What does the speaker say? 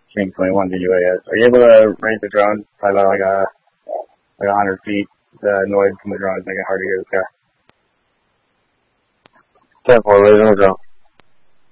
King 21 to UAS. Are you able to range the drone? Probably about like 100 feet. The noise from the drone is making it hard to hear the car. 10-4, raising the drone.